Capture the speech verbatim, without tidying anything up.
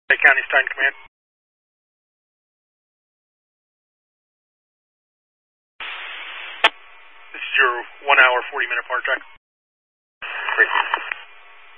Bay County Stein Command. This is your one hour, forty minute part track. Great.